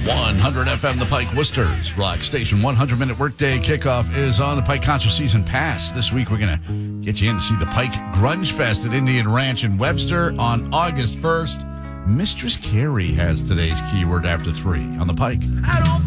100 FM, The Pike, Worcester's Rock Station. 100-minute workday kickoff is on. The Pike Concert Season Pass. This week, we're going to get you in to see the Pike Grunge Fest at Indian Ranch in Webster on August 1st. Mistress Carrie has today's keyword after 3 on The Pike. I don't